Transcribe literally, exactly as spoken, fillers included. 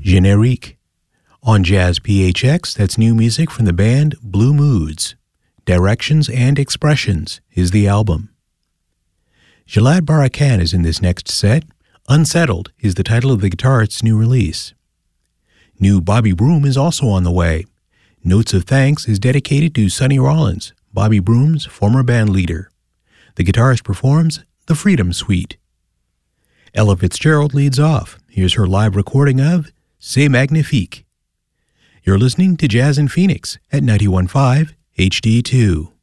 Générique. On Jazz P H X, that's new music from the band Blue Moods. Directions and Expressions is the album. Jalad Barakan is in this next set. Unsettled is the title of the guitarist's new release. New Bobby Broom is also on the way. Notes of Thanks is dedicated to Sonny Rollins, Bobby Broom's former band leader. The guitarist performs the Freedom Suite. Ella Fitzgerald leads off. Here's her live recording of C'est Magnifique. You're listening to Jazz in Phoenix at ninety-one point five H D two.